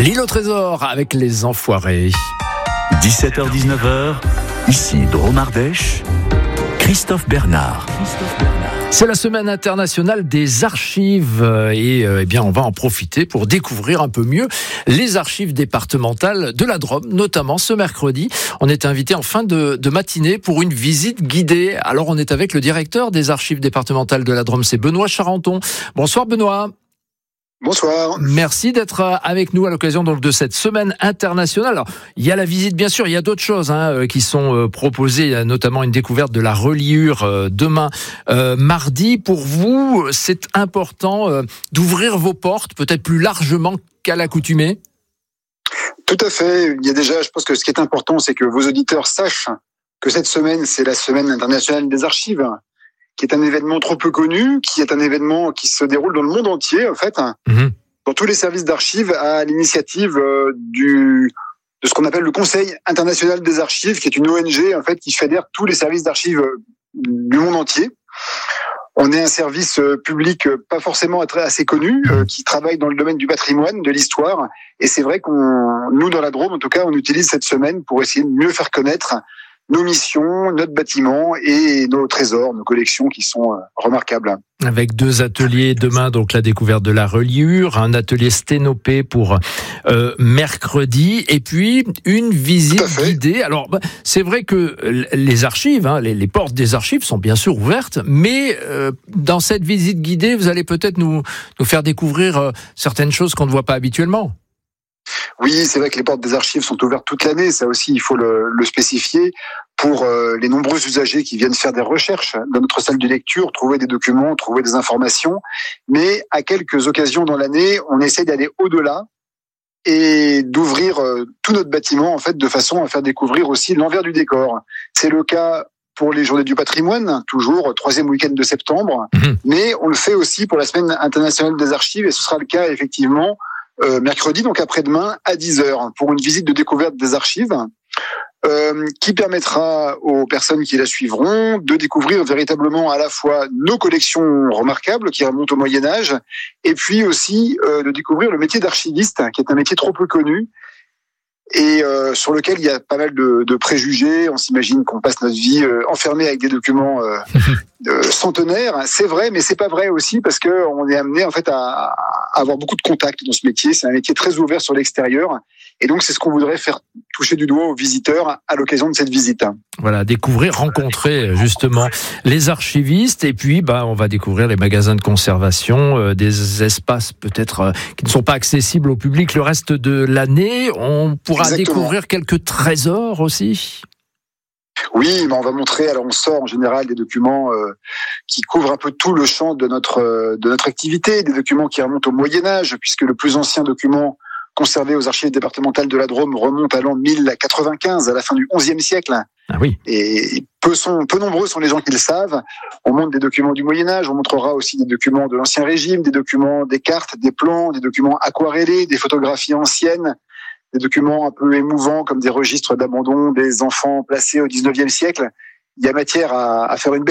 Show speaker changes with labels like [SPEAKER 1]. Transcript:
[SPEAKER 1] L'île au trésor avec les enfoirés.
[SPEAKER 2] 17h-19h, ici Drôme Ardèche, Christophe Bernard.
[SPEAKER 1] C'est la semaine internationale des archives et bien on va en profiter pour découvrir un peu mieux les archives départementales de la Drôme, notamment ce mercredi. On est invité en fin de matinée pour une visite guidée. Alors on est avec le directeur des archives départementales de la Drôme, c'est Benoît Charenton. Bonsoir Benoît.
[SPEAKER 3] Bonsoir.
[SPEAKER 1] Merci d'être avec nous à l'occasion donc de cette semaine internationale. Alors, il y a la visite, bien sûr, il y a d'autres choses qui sont proposées. Il y a notamment une découverte de la reliure demain, mardi. Pour vous, c'est important d'ouvrir vos portes, peut-être plus largement qu'à l'accoutumée.
[SPEAKER 3] Tout à fait. Il y a déjà, je pense que ce qui est important, c'est que vos auditeurs sachent que cette semaine, c'est la semaine internationale des archives, qui est un événement trop peu connu, qui est un événement qui se déroule dans le monde entier, en fait, dans tous les services d'archives, à l'initiative de ce qu'on appelle le Conseil international des archives, qui est une ONG, en fait, qui fédère tous les services d'archives du monde entier. On est un service public pas forcément assez connu, qui travaille dans le domaine du patrimoine, de l'histoire, et c'est vrai nous, dans la Drôme, en tout cas, on utilise cette semaine pour essayer de mieux faire connaître nos missions, notre bâtiment et nos trésors, nos collections qui sont remarquables.
[SPEAKER 1] Avec 2 ateliers demain, donc la découverte de la reliure, un atelier sténopé pour mercredi, et puis une visite guidée. Alors, c'est vrai que les archives, les portes des archives sont bien sûr ouvertes, mais dans cette visite guidée, vous allez peut-être nous faire découvrir certaines choses qu'on ne voit pas habituellement.
[SPEAKER 3] Oui, c'est vrai que les portes des archives sont ouvertes toute l'année. Ça aussi, il faut le spécifier pour les nombreux usagers qui viennent faire des recherches dans notre salle de lecture, trouver des documents, trouver des informations. Mais à quelques occasions dans l'année, on essaie d'aller au-delà et d'ouvrir tout notre bâtiment, en fait, de façon à faire découvrir aussi l'envers du décor. C'est le cas pour les Journées du patrimoine, toujours 3e week-end de septembre. Mais on le fait aussi pour la Semaine internationale des archives, et ce sera le cas effectivement mercredi, donc après-demain, à 10h, pour une visite de découverte des archives, qui permettra aux personnes qui la suivront de découvrir véritablement à la fois nos collections remarquables qui remontent au Moyen-Âge, et puis aussi de découvrir le métier d'archiviste, qui est un métier trop peu connu, et sur lequel il y a pas mal de préjugés. On s'imagine qu'on passe notre vie enfermé avec des documents centenaires. C'est vrai, mais c'est pas vrai aussi, parce que on est amené en fait à avoir beaucoup de contacts dans ce métier. C'est un métier très ouvert sur l'extérieur, et donc c'est ce qu'on voudrait faire toucher du doigt aux visiteurs à l'occasion de cette visite.
[SPEAKER 1] Voilà, découvrir, rencontrer justement les archivistes, et puis on va découvrir les magasins de conservation, des espaces peut-être qui ne sont pas accessibles au public le reste de l'année. On pourra découvrir quelques trésors aussi.
[SPEAKER 3] Oui, mais on va montrer. Alors, on sort en général des documents qui couvrent un peu tout le champ de notre activité, des documents qui remontent au Moyen-Âge, puisque le plus ancien document conservé aux archives départementales de la Drôme remonte à l'an 1095, à la fin du XIe siècle.
[SPEAKER 1] Ah oui.
[SPEAKER 3] Et peu nombreux sont les gens qui le savent. On montre des documents du Moyen-Âge, on montrera aussi des documents de l'Ancien Régime, des documents, des cartes, des plans, des documents aquarellés, des photographies anciennes, des documents un peu émouvants comme des registres d'abandon des enfants placés au XIXe siècle. Il y a matière à faire une belle